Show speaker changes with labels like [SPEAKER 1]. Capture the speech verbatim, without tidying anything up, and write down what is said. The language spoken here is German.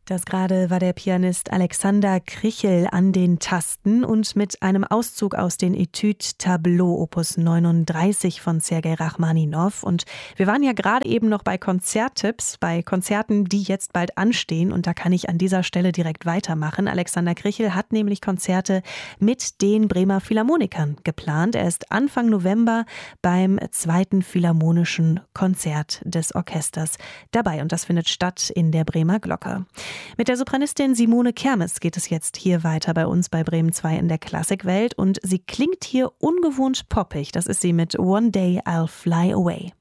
[SPEAKER 1] Das gerade war der Pianist Alexander Krichel an den Tasten und mit einem Auszug aus den Etudes Tableau Opus neununddreißig von Sergei Rachmaninow. Und wir waren ja gerade eben noch bei Konzerttipps, bei Konzerten, die jetzt bald anstehen. Und da kann ich an dieser Stelle direkt weitermachen. Alexander Krichel hat nämlich Konzerte mit den Bremer Philharmonikern geplant. Er ist Anfang November beim zweiten Philharmonischen Konzert des Orchesters dabei. Und das findet statt in der Bremer Glocke. Mit der Sopranistin Simone Kermes geht es jetzt hier weiter bei uns bei Bremen zwei in der Klassikwelt und sie klingt hier ungewohnt poppig. Das ist sie mit One Day I'll Fly Away.